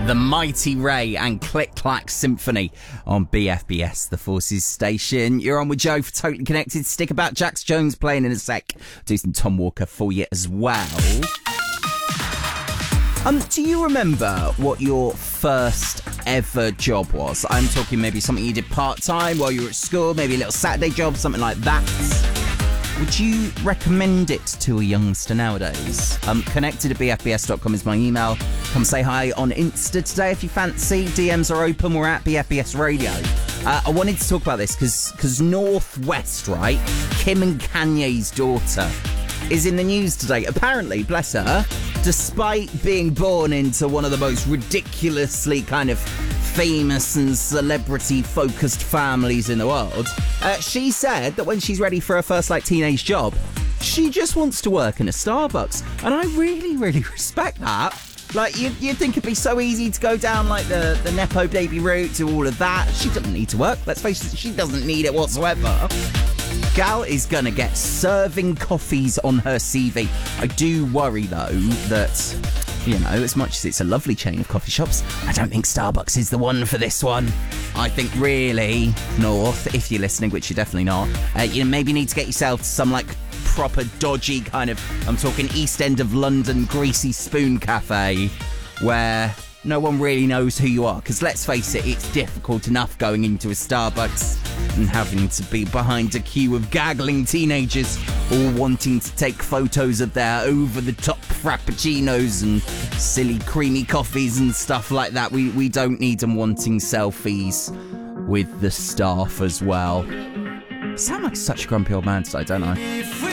The Mighty Ray and Click Clack Symphony on BFBS, the Forces station. You're on with Joe for Totally Connected. Stick about, Jax Jones playing in a sec. Do some Tom Walker for you as well. Do you remember what your first ever job was? I'm talking maybe something you did part-time while you were at school, maybe a little Saturday job, something like that. Would you recommend it to a youngster nowadays? Connected at bfbs.com is my email. Come say hi on Insta today if you fancy. DMs are open. We're at BFBS Radio. I wanted to talk about this because Northwest, right? Kim and Kanye's daughter is in the news today. Apparently, bless her, despite being born into one of the most ridiculously kind of famous and celebrity-focused families in the world, she said that when she's ready for her first, teenage job, she just wants to work in a Starbucks. And I really, really respect that. You'd think it'd be so easy to go down, the Nepo baby route to all of that. She doesn't need to work. Let's face it, she doesn't need it whatsoever. Gal is going to get serving coffees on her CV. I do worry, though, that, as much as it's a lovely chain of coffee shops, I don't think Starbucks is the one for this one. I think really, North, if you're listening, which you're definitely not, you maybe need to get yourself some, proper dodgy kind of, I'm talking East End of London, greasy spoon cafe, where no one really knows who you are. Because let's face it, it's difficult enough going into a Starbucks and having to be behind a queue of gaggling teenagers all wanting to take photos of their over-the-top frappuccinos and silly creamy coffees and stuff like that. We don't need them wanting selfies with the staff as well. I sound like such a grumpy old man today, don't I?